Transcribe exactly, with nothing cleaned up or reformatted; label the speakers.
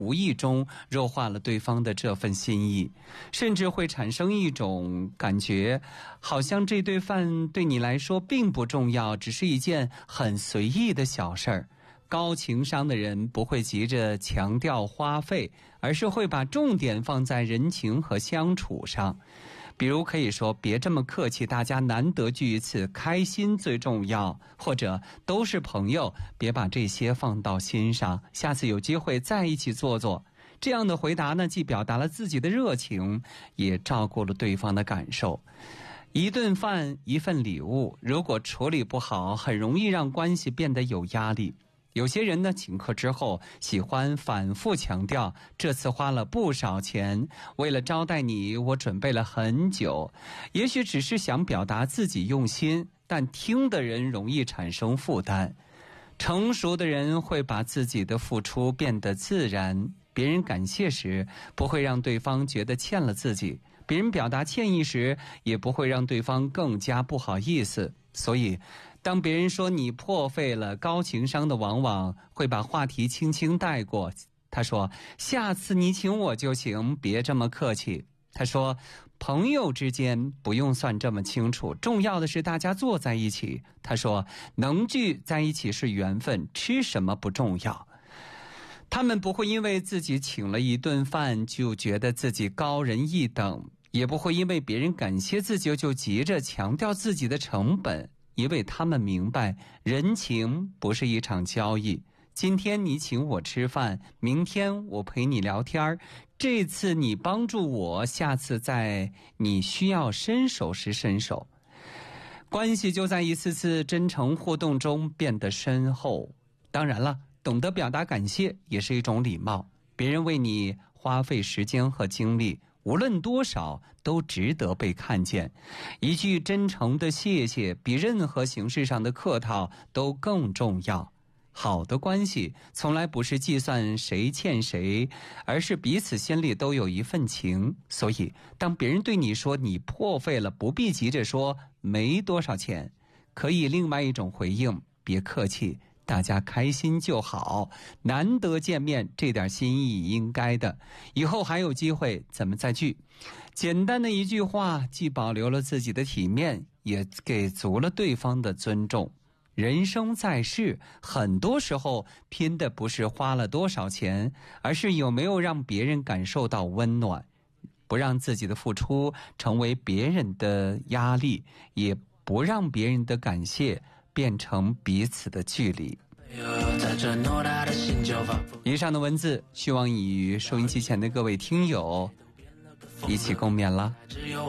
Speaker 1: 无意中弱化了对方的这份心意，甚至会产生一种感觉，好像这顿饭对你来说并不重要，只是一件很随意的小事儿。高情商的人不会急着强调花费，而是会把重点放在人情和相处上。比如可以说，别这么客气，大家难得聚一次，开心最重要，或者都是朋友，别把这些放到心上，下次有机会再一起坐坐。这样的回答呢，既表达了自己的热情，也照顾了对方的感受。一顿饭，一份礼物，如果处理不好，很容易让关系变得有压力。有些人呢，请客之后喜欢反复强调，这次花了不少钱，为了招待你，我准备了很久。也许只是想表达自己用心，但听的人容易产生负担。成熟的人会把自己的付出变得自然，别人感谢时不会让对方觉得欠了自己，别人表达歉意时也不会让对方更加不好意思。所以当别人说你破费了，高情商的往往会把话题轻轻带过。他说，下次你请我就行，别这么客气。他说，朋友之间不用算这么清楚，重要的是大家坐在一起。他说，能聚在一起是缘分，吃什么不重要。他们不会因为自己请了一顿饭就觉得自己高人一等，也不会因为别人感谢自己就急着强调自己的成本，因为他们明白人情不是一场交易。今天你请我吃饭，明天我陪你聊天，这次你帮助我，下次在你需要伸手时伸手。关系就在一次次真诚互动中变得深厚。当然了，懂得表达感谢也是一种礼貌，别人为你花费时间和精力，无论多少都值得被看见。一句真诚的谢谢比任何形式上的客套都更重要。好的关系从来不是计算谁欠谁，而是彼此心里都有一份情。所以当别人对你说你破费了，不必急着说没多少钱，可以另外一种回应，别客气，大家开心就好，难得见面，这点心意应该的，以后还有机会咱们再聚。简单的一句话，既保留了自己的体面，也给足了对方的尊重。人生在世，很多时候拼的不是花了多少钱，而是有没有让别人感受到温暖，不让自己的付出成为别人的压力，也不让别人的感谢变成彼此的距离。以上的文字希望与收音机前的各位听友一起共勉了。